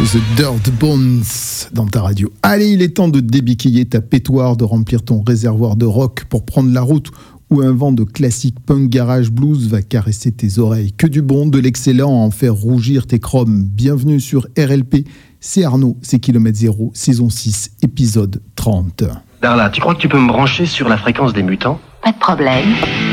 The Dirt Bones dans ta radio. Allez, il est temps de débiquiller ta pétoire, de remplir ton réservoir de rock pour prendre la route où un vent de classique punk garage blues va caresser tes oreilles. Que du bon, de l'excellent à en faire rougir tes chromes. Bienvenue sur RLP, c'est Arnaud, c'est Kilomètre Zéro, saison 6, épisode 30. Darla, tu crois que tu peux me brancher sur la fréquence des mutants ? Pas de problème.